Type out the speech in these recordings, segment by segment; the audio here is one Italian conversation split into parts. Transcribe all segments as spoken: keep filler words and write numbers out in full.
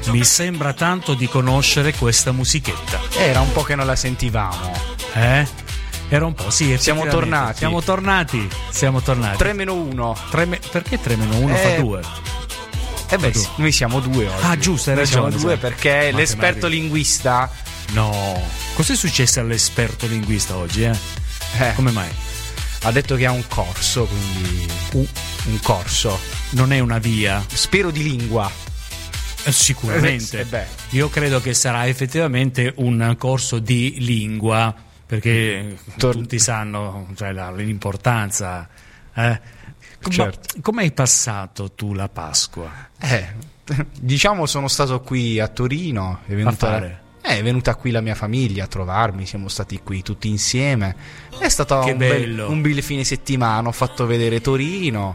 Mi sembra tanto di conoscere questa musichetta. Era un po' che non la sentivamo. Eh? Era un po', sì. Siamo tornati. Siamo tornati. Siamo tornati. tre meno uno. Me- perché tre meno uno eh, fa due? Eh beh, sì, noi siamo due oggi. Ah, giusto, hai noi ragione. Siamo due perché l'esperto linguista. No. Cos'è successo all'esperto linguista oggi, eh? eh? Come mai? Ha detto che ha un corso, quindi. Uh, un corso. Non è una via. Spero di lingua. Eh, sicuramente. Eh beh. Io credo che sarà effettivamente un corso di lingua, perché Tor- tutti sanno, cioè, la, l'importanza. Eh? Certo. Ma come hai passato tu la Pasqua? Eh, diciamo sono stato qui a Torino, è venuta, a fare? Eh, è venuta qui la mia famiglia a trovarmi, siamo stati qui tutti insieme. È stato che un bello. bel, un bel fine settimana, ho fatto vedere Torino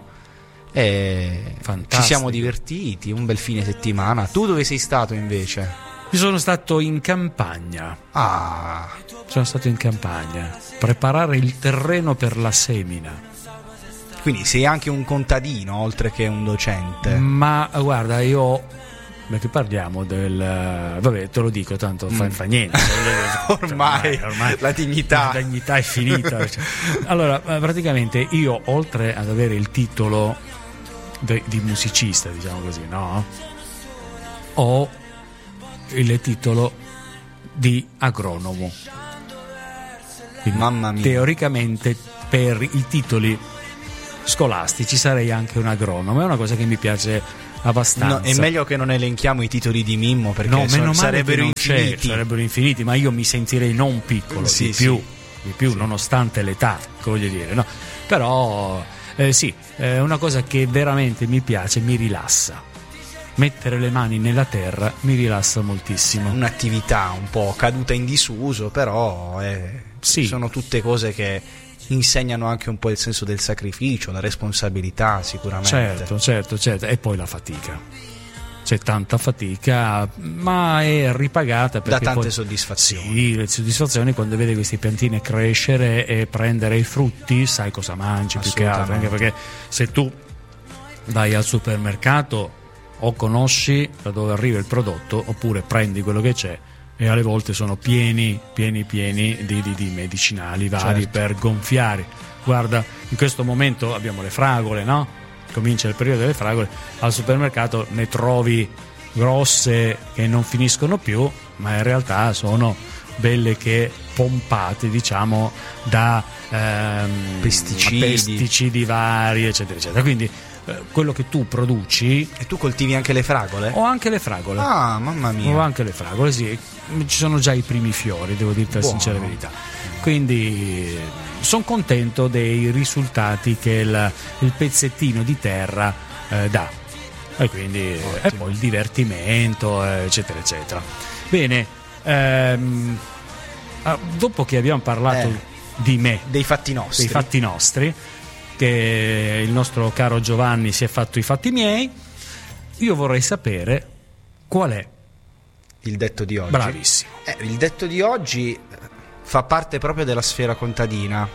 e ci siamo divertiti, un bel fine settimana. Tu dove sei stato invece? Io sono stato in campagna. Ah, sono stato in campagna, preparare il terreno per la semina. Quindi sei anche un contadino oltre che un docente. Ma guarda, io perché parliamo del vabbè, te lo dico, tanto fa, mm. fa niente. ormai, ormai, ormai la dignità la dignità è finita. Allora, praticamente io, oltre ad avere il titolo de, di musicista, diciamo così, no? Ho il titolo di agronomo. Quindi, mamma mia. Teoricamente per i titoli scolastici sarei anche un agronomo, è una cosa che mi piace abbastanza. No, è meglio che non elenchiamo i titoli di Mimmo, perché no, so, meno sarebbero infiniti. sarebbero infiniti, ma io mi sentirei non piccolo, sì, di più, sì. di più sì. nonostante l'età, voglio dire, no? Però eh, sì, è una cosa che veramente mi piace, mi rilassa. Mettere le mani nella terra mi rilassa moltissimo. Un'attività un po' caduta in disuso, però eh, sì. sono tutte cose che insegnano anche un po' il senso del sacrificio, la responsabilità, sicuramente. Certo, certo, certo. E poi la fatica. C'è tanta fatica, ma è ripagata da tante poi, soddisfazioni. Sì, le soddisfazioni quando vedi queste piantine crescere e prendere i frutti, sai cosa mangi più che altro, anche perché se tu vai al supermercato o conosci da dove arriva il prodotto oppure prendi quello che c'è, e alle volte sono pieni, pieni, pieni di, di, di medicinali vari, certo, per gonfiare. Guarda, in questo momento abbiamo le fragole, no? Comincia il periodo delle fragole, al supermercato ne trovi grosse che non finiscono più, ma in realtà sono belle che pompate, diciamo, da ehm, pesticidi. pesticidi vari, eccetera, eccetera. Quindi quello che tu produci. E tu coltivi anche le fragole? Ho anche le fragole. Ah, mamma mia. Ho anche le fragole, sì. Ci sono già i primi fiori, devo dirti la Buono. sincera verità. Quindi sono contento dei risultati che il, il pezzettino di terra eh, dà. E quindi Ottimo. E poi il divertimento, eccetera, eccetera. Bene, ehm, dopo che abbiamo parlato eh, di me, dei fatti nostri, dei fatti nostri, che il nostro caro Giovanni si è fatto i fatti miei, io vorrei sapere qual è il detto di oggi. Bravissimo. Eh, il detto di oggi fa parte proprio della sfera contadina.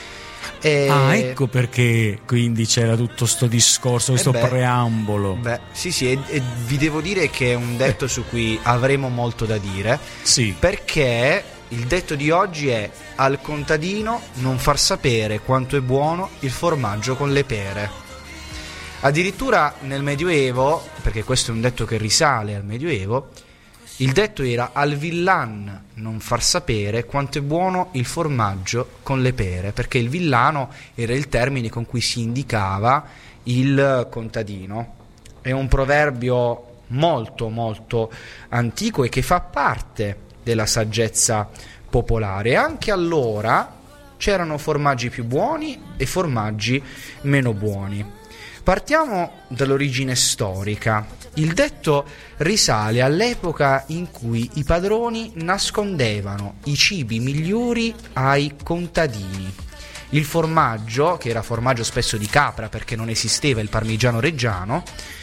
E... Ah, ecco perché quindi c'era tutto sto discorso, questo eh beh, preambolo. Beh, sì, sì, e, e vi devo dire che è un detto eh. su cui avremo molto da dire. Sì. Perché il detto di oggi è: al contadino non far sapere quanto è buono il formaggio con le pere. Addirittura nel Medioevo, perché questo è un detto che risale al Medioevo, il detto era: al villan non far sapere quanto è buono il formaggio con le pere, perché il villano era il termine con cui si indicava il contadino. È un proverbio molto molto antico e che fa parte della saggezza popolare. Anche allora c'erano formaggi più buoni e formaggi meno buoni. Partiamo dall'origine storica. Il detto risale all'epoca in cui i padroni nascondevano i cibi migliori ai contadini. Il formaggio, che era formaggio spesso di capra perché non esisteva il parmigiano reggiano,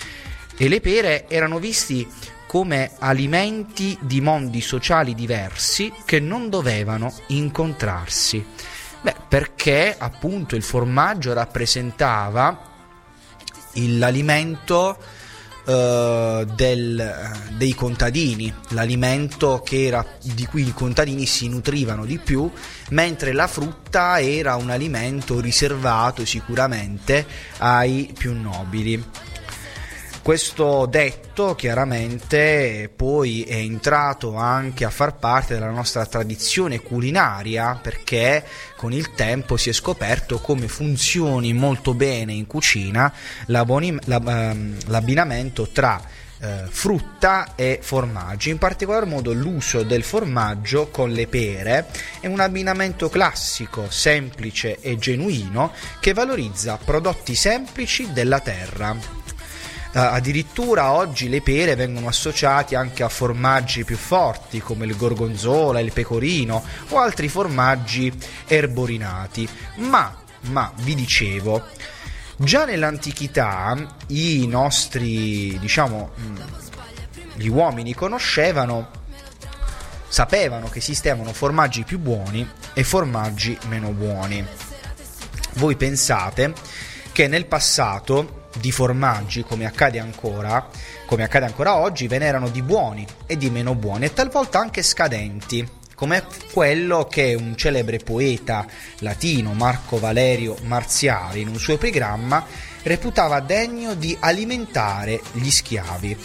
e le pere erano visti come alimenti di mondi sociali diversi che non dovevano incontrarsi. Beh, perché appunto il formaggio rappresentava l'alimento eh, del, dei contadini, l'alimento che era, di cui i contadini si nutrivano di più, mentre la frutta era un alimento riservato sicuramente ai più nobili. Questo detto chiaramente poi è entrato anche a far parte della nostra tradizione culinaria, perché con il tempo si è scoperto come funzioni molto bene in cucina l'abbinamento tra eh, frutta e formaggi, in particolar modo l'uso del formaggio con le pere è un abbinamento classico, semplice e genuino che valorizza prodotti semplici della terra. Uh, addirittura oggi le pere vengono associati anche a formaggi più forti come il gorgonzola, il pecorino o altri formaggi erborinati. Ma, ma vi dicevo, già nell'antichità i nostri, diciamo, gli uomini conoscevano, sapevano che esistevano formaggi più buoni e formaggi meno buoni. Voi pensate che nel passato di formaggi, come accade ancora, come accade ancora oggi, ve n'erano di buoni e di meno buoni, e talvolta anche scadenti, come quello che un celebre poeta latino, Marco Valerio Marziali, in un suo epigramma reputava degno di alimentare gli schiavi.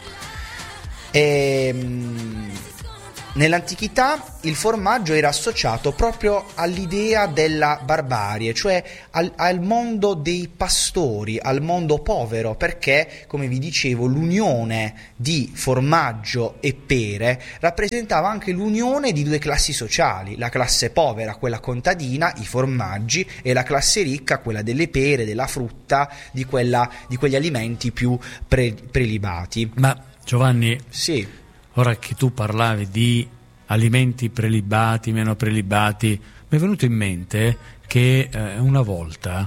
E nell'antichità il formaggio era associato proprio all'idea della barbarie, cioè al, al mondo dei pastori, al mondo povero, perché, come vi dicevo, l'unione di formaggio e pere rappresentava anche l'unione di due classi sociali, la classe povera, quella contadina, i formaggi, e la classe ricca, quella delle pere, della frutta, di, quella, di quegli alimenti più pre, prelibati. Ma Giovanni, sì. Ora che tu parlavi di alimenti prelibati, meno prelibati, mi è venuto in mente che eh, una volta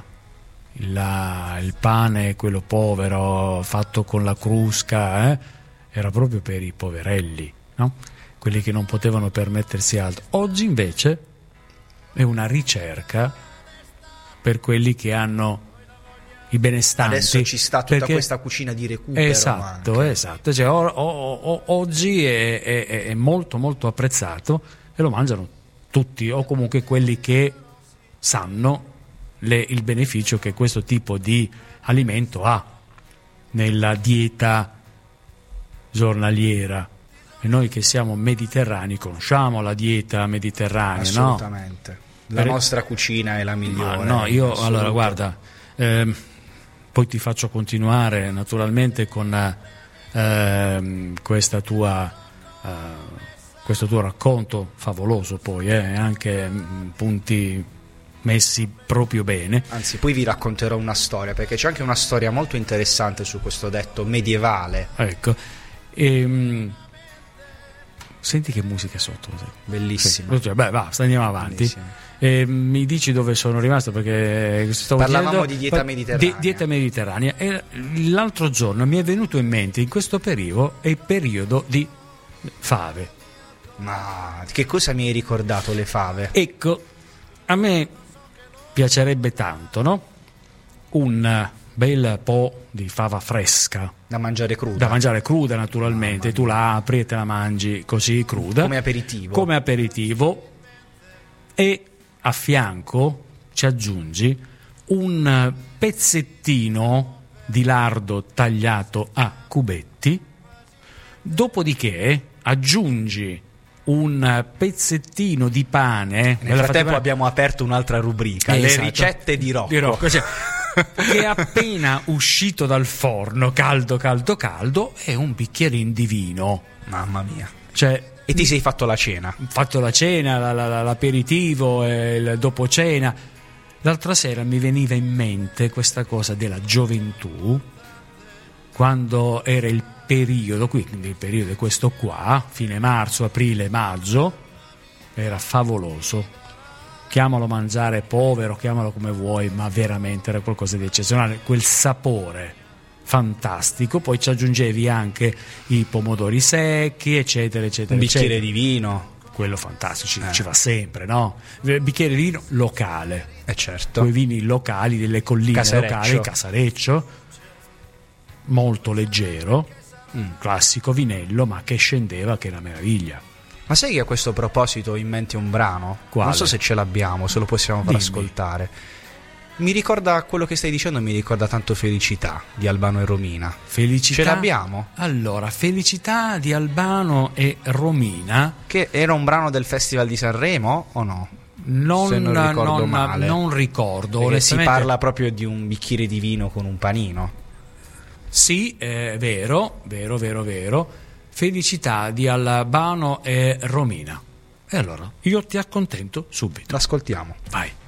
la, il pane, quello povero, fatto con la crusca, eh, era proprio per i poverelli, no? Quelli che non potevano permettersi altro. Oggi invece è una ricerca per quelli che hanno i benestanti. Adesso ci sta tutta perché... questa cucina di recupero. Esatto, anche. esatto. Cioè, o, o, o, oggi è, è, è molto molto apprezzato e lo mangiano tutti, o comunque quelli che sanno le, il beneficio che questo tipo di alimento ha nella dieta giornaliera. E noi che siamo mediterranei conosciamo la dieta mediterranea, assolutamente. No? La per... nostra cucina è la migliore. Ma no, io allora guarda, ehm, poi ti faccio continuare naturalmente con eh, questa tua eh, questo tuo racconto favoloso, poi eh, anche mh, punti messi proprio bene. Anzi, poi vi racconterò una storia, perché c'è anche una storia molto interessante su questo detto medievale. Ecco, e, mh, senti che musica sotto, bellissima. Sì. Beh, basta, andiamo avanti. E mi dici dove sono rimasto, perché stavo parlavamo dicendo, di dieta mediterranea. Di, dieta mediterranea. E l'altro giorno mi è venuto in mente, in questo periodo è il periodo di fave. Ma che cosa mi hai ricordato le fave? Ecco, a me piacerebbe tanto, no? Un bel po' di fava fresca da mangiare cruda. Da mangiare cruda, naturalmente. Tu la apri e te la mangi così cruda. Come aperitivo. Come aperitivo. E a fianco ci aggiungi un pezzettino di lardo tagliato a cubetti, dopodiché aggiungi un pezzettino di pane. Nel frattempo abbiamo aperto un'altra rubrica, esatto. Le ricette di Rocco, di Rocco cioè, che è appena uscito dal forno, caldo caldo caldo, e un bicchierino di vino. Mamma mia. Cioè, e ti sei fatto la cena? Ho fatto la cena, la, la, l'aperitivo, e il dopo cena. L'altra sera mi veniva in mente questa cosa della gioventù, quando era il periodo, quindi il periodo è questo qua, fine marzo, aprile, maggio, era favoloso. Chiamalo mangiare povero, chiamalo come vuoi, ma veramente era qualcosa di eccezionale. Quel sapore fantastico, poi ci aggiungevi anche i pomodori secchi, eccetera eccetera, un bicchiere eccetera. di vino, quello fantastico, ci, eh. ci va sempre, no? Bicchiere di vino locale, eh certo, quei vini locali delle colline Casareccio. locali, Casareccio, molto leggero, Mm. classico vinello, ma che scendeva, che era meraviglia. Ma sai che a questo proposito ho in mente un brano? Quale? Non so se ce l'abbiamo, se lo possiamo far Dimmi. ascoltare. Mi ricorda quello che stai dicendo, mi ricorda tanto Felicità di Albano e Romina. Felicità. Ce l'abbiamo? Allora, Felicità di Albano e Romina. Che era un brano del Festival di Sanremo o no? Non, Se non ricordo non- male. non ricordo. Perché si onestamente. parla proprio di un bicchiere di vino con un panino. Sì, è vero, vero, vero, vero. Felicità di Albano e Romina. E allora, io ti accontento subito. L'ascoltiamo. Vai.